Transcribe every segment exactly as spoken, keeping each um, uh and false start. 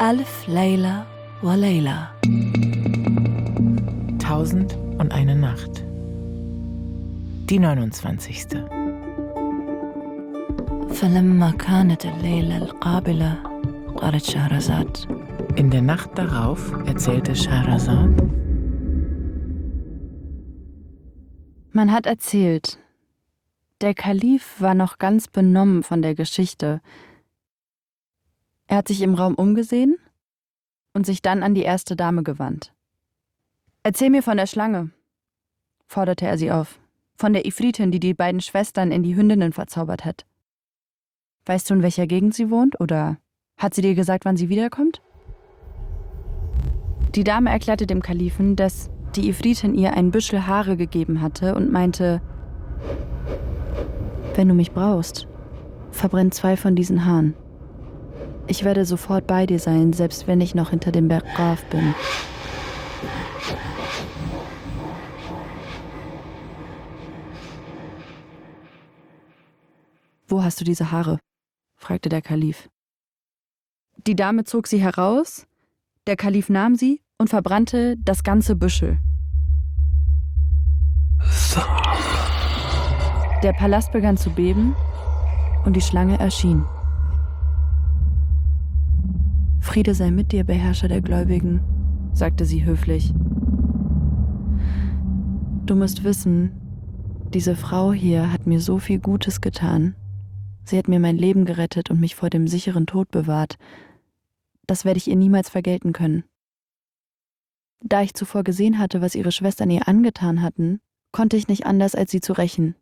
ألف ليلة وليلة. Tausend und eine Nacht. Die neunundzwanzigste. فلما كانت الليلة القابلة قالت شهرزاد. In der Nacht darauf erzählte Scheherazad. Man hat erzählt, der Kalif war noch ganz benommen von der Geschichte. Er hat sich im Raum umgesehen und sich dann an die erste Dame gewandt. »Erzähl mir von der Schlange«, forderte er sie auf, »von der Ifritin, die die beiden Schwestern in die Hündinnen verzaubert hat. Weißt du, in welcher Gegend sie wohnt, oder hat sie dir gesagt, wann sie wiederkommt?« Die Dame erklärte dem Kalifen, dass die Ifritin ihr ein Büschel Haare gegeben hatte und meinte, »Wenn du mich brauchst, verbrenn zwei von diesen Haaren. Ich werde sofort bei dir sein, selbst wenn ich noch hinter dem Berg Qaf bin.« »Wo hast du diese Haare?« fragte der Kalif. Die Dame zog sie heraus, der Kalif nahm sie und verbrannte das ganze Büschel. Der Palast begann zu beben und die Schlange erschien. »Friede sei mit dir, Beherrscher der Gläubigen«, sagte sie höflich. »Du musst wissen, diese Frau hier hat mir so viel Gutes getan. Sie hat mir mein Leben gerettet und mich vor dem sicheren Tod bewahrt. Das werde ich ihr niemals vergelten können. Da ich zuvor gesehen hatte, was ihre Schwestern ihr angetan hatten, konnte ich nicht anders, als sie zu rächen.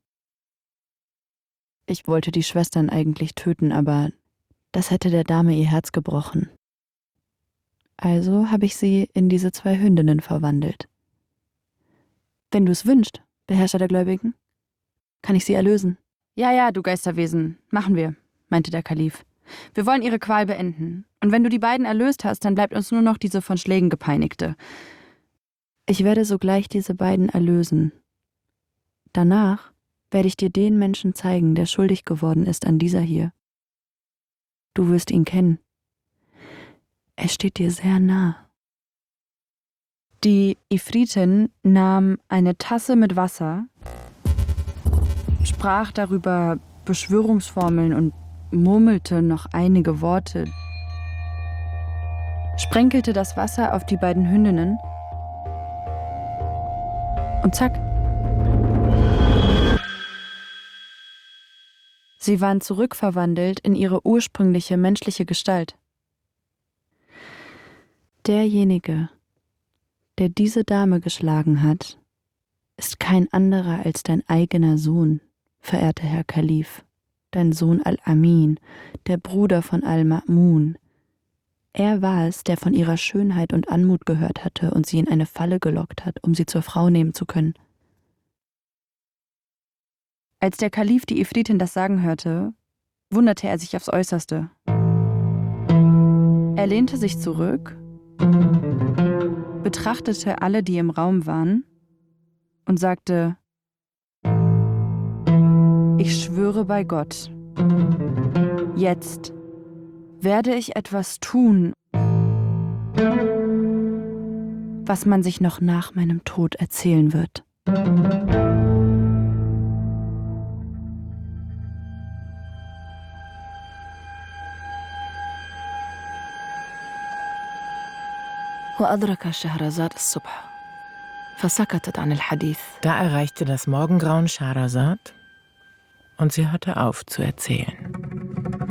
Ich wollte die Schwestern eigentlich töten, aber das hätte der Dame ihr Herz gebrochen. Also habe ich sie in diese zwei Hündinnen verwandelt. Wenn du es wünschst, Beherrscher der Gläubigen, kann ich sie erlösen.« »Ja, ja, du Geisterwesen, machen wir«, meinte der Kalif. »Wir wollen ihre Qual beenden. Und wenn du die beiden erlöst hast, dann bleibt uns nur noch diese von Schlägen gepeinigte. Ich werde sogleich diese beiden erlösen. Danach werde ich dir den Menschen zeigen, der schuldig geworden ist an dieser hier. Du wirst ihn kennen. Er steht dir sehr nah.« Die Ifritin nahm eine Tasse mit Wasser, sprach darüber Beschwörungsformeln und murmelte noch einige Worte, sprenkelte das Wasser auf die beiden Hündinnen und zack. Sie waren zurückverwandelt in ihre ursprüngliche menschliche Gestalt. Derjenige, der diese Dame geschlagen hat, ist kein anderer als dein eigener Sohn, verehrter Herr Kalif, dein Sohn Al-Amin, der Bruder von Al-Ma'mun. Er war es, der von ihrer Schönheit und Anmut gehört hatte und sie in eine Falle gelockt hat, um sie zur Frau nehmen zu können. Als der Kalif die Ifritin das sagen hörte, wunderte er sich aufs Äußerste. Er lehnte sich zurück, betrachtete alle, die im Raum waren, und sagte, »Ich schwöre bei Gott, jetzt werde ich etwas tun, was man sich noch nach meinem Tod erzählen wird.« وأدرك شهرزاد الصبح فسكتت عن الحديث. Da erreichte das Morgengrauen Scheherazad und sie hörte auf zu erzählen.